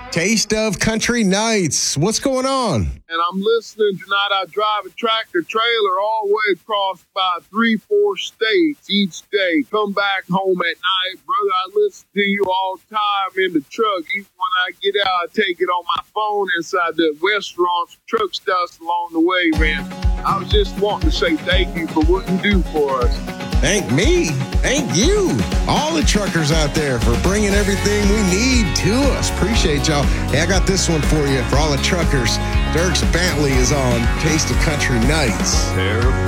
Taste of Country Nights. What's going on? And I'm listening tonight. I drive a tractor trailer all the way across about 3-4 states each day. Come back home at night. Brother, I listen to you all the time in the truck. Even when I get out, I take it on my phone inside the restaurants, truck stops along the way, man. I was just wanting to say thank you for what you do for us. Thank me. Thank you. All the truckers out there for bringing everything we need to us. Appreciate y'all. Hey, I got this one for you. For all the truckers, Dierks Bentley is on Taste of Country Nights.